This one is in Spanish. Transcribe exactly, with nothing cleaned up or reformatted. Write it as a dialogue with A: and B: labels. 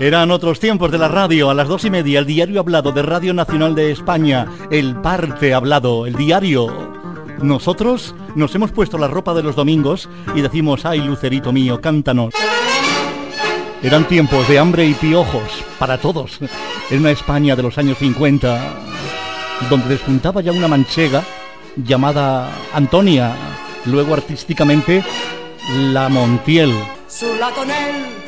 A: Eran otros tiempos de la radio. A las dos y media, el diario hablado de Radio Nacional de España, el parte hablado, el diario. Nosotros nos hemos puesto la ropa de los domingos y decimos: ay, Lucerito mío, cántanos. Eran tiempos de hambre y piojos para todos, en una España de los años cincuenta, donde despuntaba ya una manchega llamada Antonia, luego artísticamente La Montiel.
B: Sulla con él.